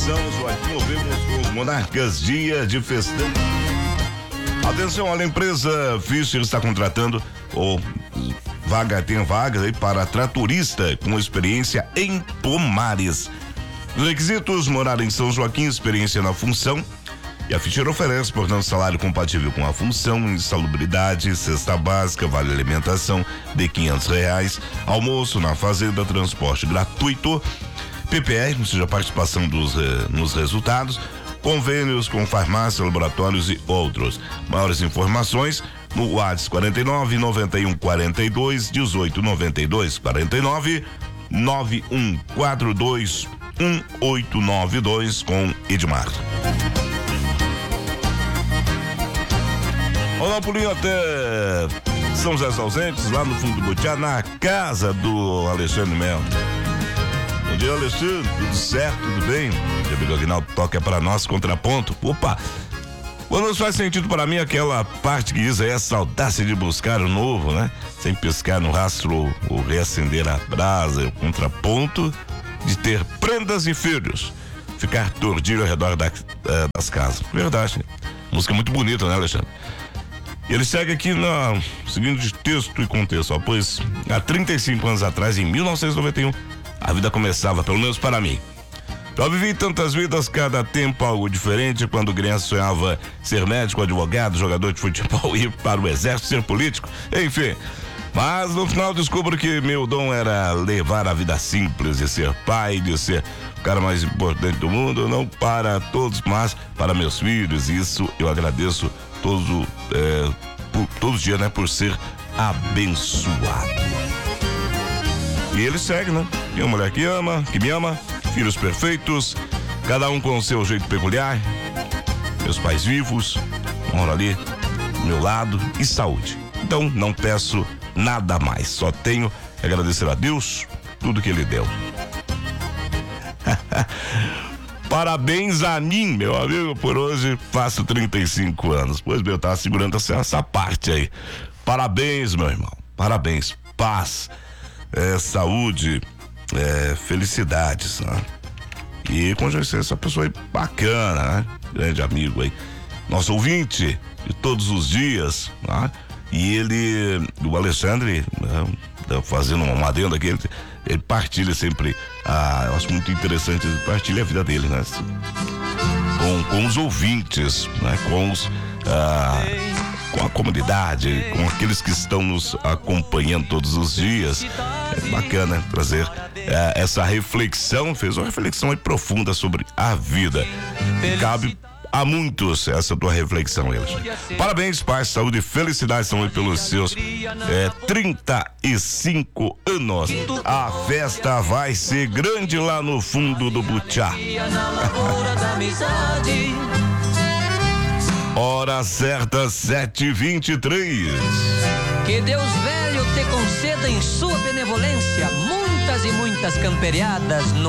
São Joaquim, ouvimos os Monarcas, dia de festão. Atenção, olha, a empresa Fischer está contratando tem vagas aí para tratorista com experiência em pomares. Requisitos: morar em São Joaquim, experiência na função. E a Fischer oferece, portanto, salário compatível com a função, insalubridade, cesta básica, vale alimentação de R$500, almoço na fazenda, transporte gratuito, PPR, ou seja, participação nos resultados, convênios com farmácia, laboratórios e outros. Maiores informações no WhatsApp 49 91 42 18 92 49 9142 1892 com Edmar. Olá, pulinho até São José dos Ausentes, lá no fundo do Butiá, na casa do Alexandre Melo. Bom dia, Alexandre, tudo certo, tudo bem? O amigo Aguinaldo toca pra nós, contraponto. Opa, quando faz sentido para mim aquela parte que diz aí a saudade de buscar o novo, né? Sem pescar no rastro ou reacender a brasa, o contraponto de ter prendas e filhos, ficar tordilho ao redor das casas. Verdade, música muito bonita, né, Alexandre? E ele segue aqui no seguinte texto e contexto, ó, pois há 35 anos atrás, em 1991, a vida começava, pelo menos para mim. Eu vivi tantas vidas, cada tempo algo diferente. Quando criança sonhava ser médico, advogado, jogador de futebol, ir para o exército, ser político, enfim. Mas no final descubro que meu dom era levar a vida simples, de ser pai, de ser o cara mais importante do mundo, não para todos, mas para meus filhos. Isso eu agradeço todos os dias, né, por ser abençoado. E ele segue, né? Tem uma mulher que me ama, filhos perfeitos, cada um com o seu jeito peculiar, meus pais vivos, moram ali do meu lado e saúde. Então não peço nada mais, só tenho que agradecer a Deus tudo que Ele deu. Parabéns a mim, meu amigo, por hoje faço 35 anos. Pois bem, eu tava segurando essa parte aí. Parabéns, meu irmão, parabéns, paz, saúde, felicidades, né? E conhecer essa pessoa aí bacana, né? Grande amigo aí, nosso ouvinte de todos os dias, né? E ele, o Alexandre, né, fazendo uma adenda aqui, ele partilha sempre, eu acho muito interessante, ele partilha a vida dele, né? Com os ouvintes, né? Com a comunidade, com aqueles que estão nos acompanhando todos os dias. É bacana, né, trazer essa reflexão, fez uma reflexão aí profunda sobre a vida. E cabe a muitos essa tua reflexão, eles. Parabéns, paz, saúde e felicidade são aí pelos seus 35 anos. A festa vai ser grande lá no fundo do Butiá. Hora certa, 7h23. Que Deus velho te conceda em sua benevolência muitas e muitas camperiadas no